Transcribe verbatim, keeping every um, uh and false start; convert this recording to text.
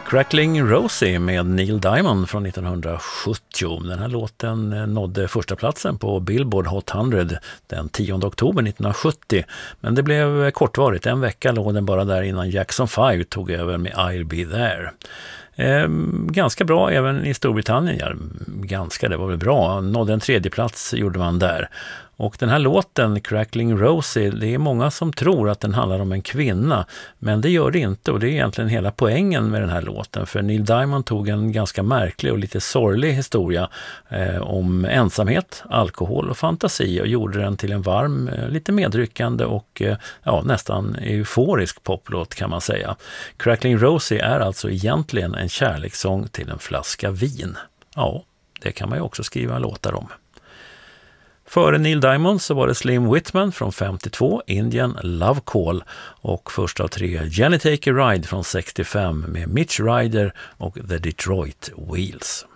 Crackling Rosie med Neil Diamond från nittonhundrasjuttio. Den här låten nådde första platsen på Billboard Hot hundra den tionde oktober nittonhundrasjuttio. Men det blev kortvarigt. En vecka låg den bara där innan Jackson five tog över med I'll Be There. Eh, ganska bra även i Storbritannien. Ja, ganska, det var väl bra. Nådde en tredje plats gjorde man där. Och den här låten, Crackling Rosie, det är många som tror att den handlar om en kvinna. Men det gör det inte, och det är egentligen hela poängen med den här låten. För Neil Diamond tog en ganska märklig och lite sorglig historia eh, om ensamhet, alkohol och fantasi och gjorde den till en varm, eh, lite medryckande och eh, ja, nästan euforisk poplåt kan man säga. Crackling Rosie är alltså egentligen en kärlekssång till en flaska vin. Ja, det kan man ju också skriva låtar om. Före Neil Diamond så var det Slim Whitman från femtiotvå, Indian Love Call, och först av tre Jenny Take a Ride från sextiofem med Mitch Ryder och The Detroit Wheels.